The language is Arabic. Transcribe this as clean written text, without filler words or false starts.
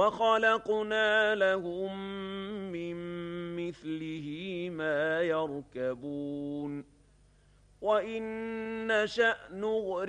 وخلقنا لهم من مثله ما يركبون وإن نشأ نغرق